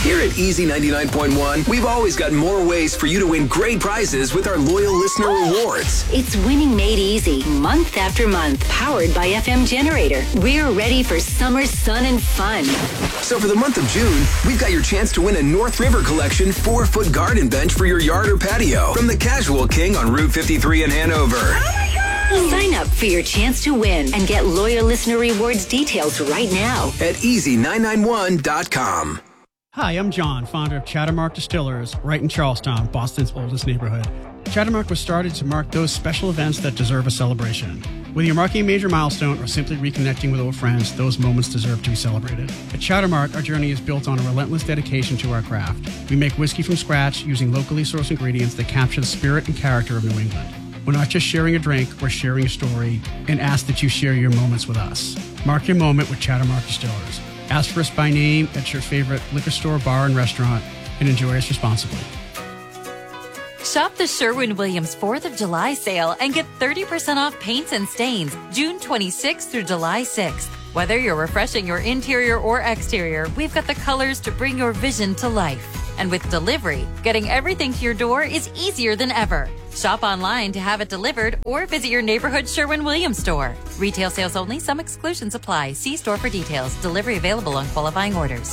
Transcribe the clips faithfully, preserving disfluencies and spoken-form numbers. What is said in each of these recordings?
Here at Easy ninety-nine point one, we've always got more ways for you to win great prizes with our loyal listener rewards. It's winning made easy, month after month, powered by F M Generator. We're ready for summer sun and fun. So for the month of June, we've got your chance to win a North River Collection four-foot garden bench for your yard or patio from the Casual King on Route fifty-three in Hanover. Sign up for your chance to win and get loyal listener rewards details right now at easy nine nine one dot com. Hi, I'm John, founder of Chattermark Distillers, right in Charlestown, Boston's oldest neighborhood. Chattermark was started to mark those special events that deserve a celebration. Whether you're marking a major milestone or simply reconnecting with old friends, those moments deserve to be celebrated. At Chattermark, our journey is built on a relentless dedication to our craft. We make whiskey from scratch using locally sourced ingredients that capture the spirit and character of New England. We're not just sharing a drink, we're sharing a story, and ask that you share your moments with us. Mark your moment with Chattermark Distillers. Ask for us by name at your favorite liquor store, bar, and restaurant, and enjoy us responsibly. Shop the Sherwin-Williams fourth of July sale and get thirty percent off paints and stains June twenty-sixth through July sixth. Whether you're refreshing your interior or exterior, we've got the colors to bring your vision to life. And with delivery, getting everything to your door is easier than ever. Shop online to have it delivered or visit your neighborhood Sherwin-Williams store. Retail sales only. Some exclusions apply. See store for details. Delivery available on qualifying orders.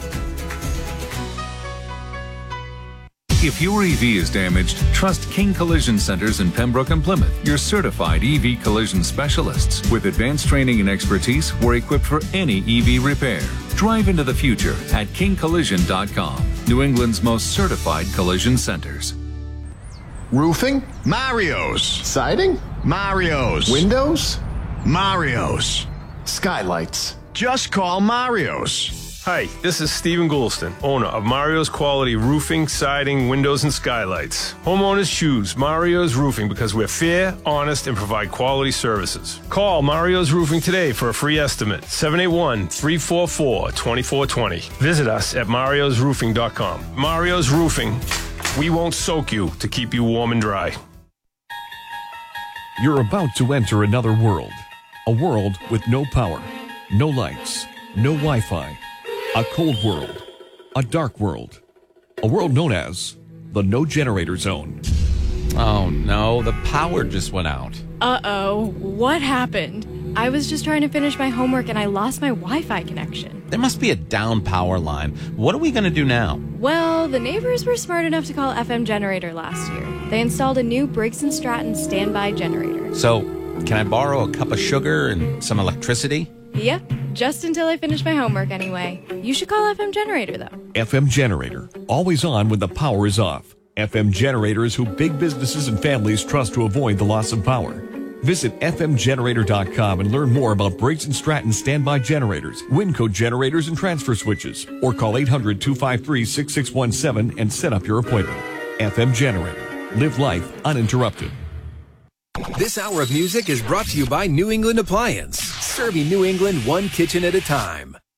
If your E V is damaged, trust King Collision Centers in Pembroke and Plymouth, your certified E V collision specialists. With advanced training and expertise, we're equipped for any E V repair. Drive into the future at king collision dot com, New England's most certified collision centers. Roofing? Mario's. Siding? Mario's. Windows? Mario's. Skylights? Just call Mario's. Hi, this is Stephen Goulston, owner of Mario's Quality Roofing, Siding, Windows, and Skylights. Homeowners choose Mario's Roofing because we're fair, honest, and provide quality services. Call Mario's Roofing today for a free estimate, seven eight one, three four four, two four two zero. Visit us at marios roofing dot com. Mario's Roofing, we won't soak you to keep you warm and dry. You're about to enter another world. A world with no power, no lights, no Wi-Fi. A cold world, a dark world, a world known as the no generator zone. Oh no, the power just went out. Uh-oh, what happened? I was just trying to finish my homework and I lost my Wi-Fi connection. There must be a down power line. What are we going to do now? Well, the neighbors were smart enough to call F M Generator last year. They installed a new Briggs and Stratton standby generator. So, can I borrow a cup of sugar and some electricity? Yep, just until I finish my homework anyway. You should call F M Generator, though. F M Generator, always on when the power is off. F M Generator is who big businesses and families trust to avoid the loss of power. Visit f m generator dot com and learn more about Briggs and Stratton standby generators, Winco generators, and transfer switches. Or call eight hundred, two five three, six six one seven and set up your appointment. F M Generator. Live life uninterrupted. This hour of music is brought to you by New England Appliance, serving New England one kitchen at a time.